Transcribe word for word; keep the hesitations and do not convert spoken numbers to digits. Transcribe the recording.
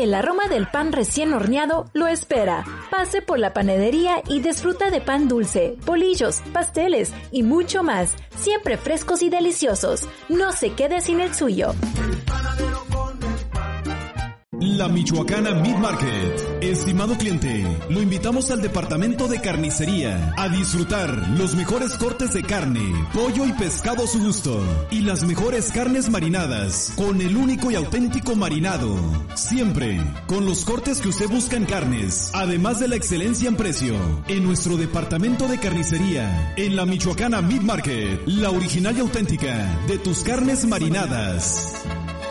el aroma del pan recién horneado lo espera. Pase por la panadería y disfruta de pan dulce, bolillos, pasteles y mucho más, siempre frescos y deliciosos. No se quede sin el suyo. La Michoacana Meat Market. Estimado cliente, lo invitamos al departamento de carnicería a disfrutar los mejores cortes de carne, pollo y pescado a su gusto y las mejores carnes marinadas con el único y auténtico marinado. Siempre con los cortes que usted busca en carnes, además de la excelencia en precio. En nuestro departamento de carnicería, en la Michoacana Meat Market, la original y auténtica de tus carnes marinadas.